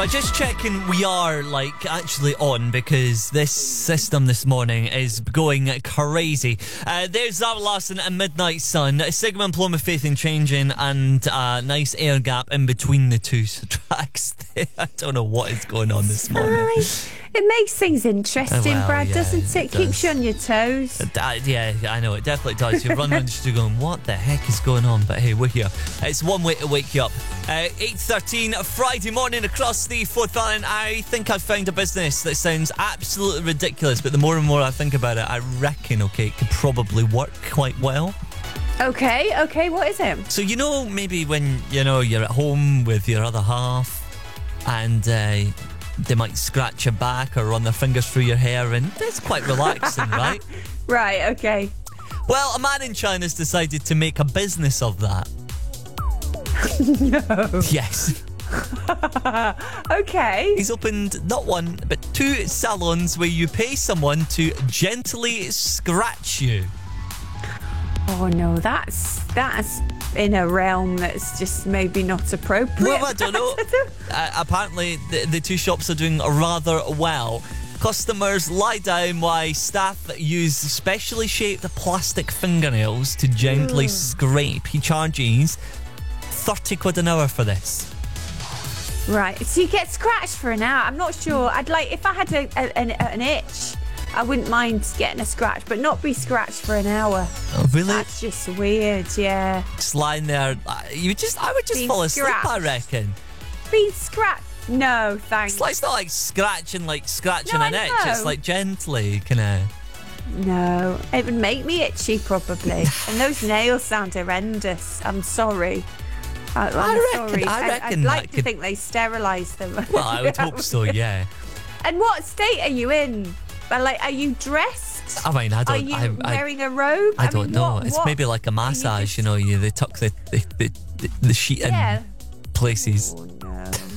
But just checking we are actually on, because this system this morning is going crazy. There's Zara Larsson and Midnight Sun, Sigmund Plum with Faith in Changing, and nice air gap in between the two tracks. I don't know what is going on this morning. It makes things interesting, Brad, doesn't it? Keeps you on your toes. Yeah, I know, it definitely does. You run around the studio going, what the heck is going on? But hey, we're here. It's one way to wake you up. 8:13 Friday morning across the Forth Island. I think I've found a business that sounds absolutely ridiculous, but the more and more I think about it, I reckon, it could probably work quite well. Okay, what is it? So, maybe when, you're at home with your other half and they might scratch your back or run their fingers through your hair, and it's quite relaxing, right? Right, okay. Well, a man in China's decided to make a business of that. No. Yes. Okay. He's opened not one, but 2 salons where you pay someone to gently scratch you. Oh no, that's in a realm that's just maybe not appropriate. Well, I don't know. Apparently, the 2 shops are doing rather well. Customers lie down while staff use specially shaped plastic fingernails to gently scrape. He charges 30 quid an hour for this. Right, so you get scratched for an hour. I'm not sure. If I had an itch, I wouldn't mind getting a scratch, but not be scratched for an hour. Oh, really? That's just weird, yeah. Just lying there, I would just being fall asleep, scratched. I reckon. Being scratched? No, thanks. It's not like scratching an itch. It's like gently, kind of. No, it would make me itchy probably. And those nails sound horrendous. I'm sorry. I'm sorry. I'd like to think they sterilise them. Well, I would hope so, yeah. And what state are you in? Are you dressed? I mean, I don't. Are you wearing a robe? I don't know. It's maybe like a massage. They tuck the sheet in places. Oh, no.